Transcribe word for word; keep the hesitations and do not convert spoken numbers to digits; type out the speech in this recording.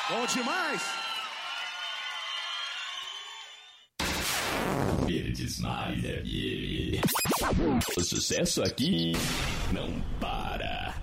Bom demais! Verdes Mares F M. O sucesso aqui não para.